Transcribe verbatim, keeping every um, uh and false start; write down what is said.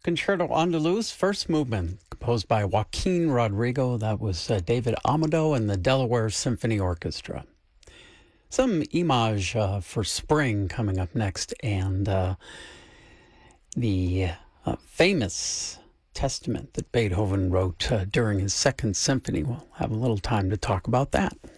Concerto Andaluz, first movement, composed by Joaquin Rodrigo. That was uh, David Amado and the Delaware Symphony Orchestra. Some image uh, for spring coming up next, and uh, the uh, famous Testament that Beethoven wrote uh, during his Second Symphony. We'll have a little time to talk about that.